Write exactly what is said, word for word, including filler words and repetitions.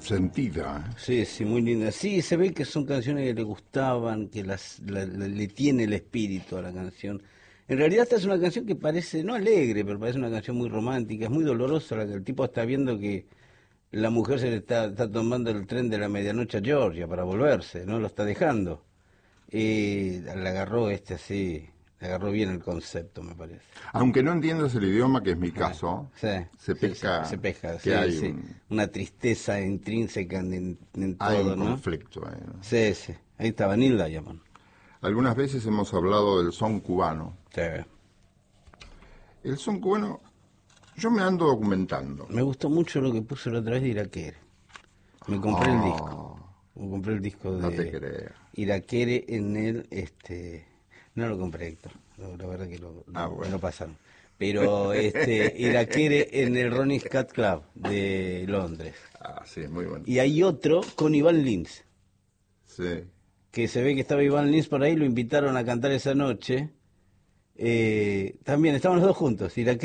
sentida. ¿eh? Sí, sí, muy linda. Sí, se ve que son canciones que le gustaban, que las, la- la- le tiene el espíritu a la canción. En realidad esta es una canción que parece, no alegre, pero parece una canción muy romántica, es muy dolorosa, la que el tipo está viendo que la mujer se le está, está tomando el tren de la medianoche a Georgia para volverse, no lo está dejando. Y le agarró este así, le agarró bien el concepto, me parece. Aunque no entiendas el idioma, que es mi Ah, caso, sí, se sí, sí, pesca se pesca, que sí, hay sí. un, Una tristeza intrínseca en, en hay un todo, ¿no? conflicto. ahí, ¿no? Sí, sí. Ahí está Vanilla Diamond. Algunas veces hemos hablado del son cubano. Sí. El son cubano, yo me ando documentando. Me gustó mucho lo que puso la otra vez de Iraquere. Me compré el disco. Ah, Me compré el disco no te de creo. Iraquere en el, este, no lo compré, Héctor. No, la verdad que lo, Ah, no, me bueno. lo pasaron. Pero este, Iraquere en el Ronnie's Cat Club de Londres. Ah, sí, muy bueno. Y hay otro con Iván Lins, Sí. que se ve que estaba Iván Lins por ahí, lo invitaron a cantar esa noche. Eh, también estaban los dos juntos, Iraquere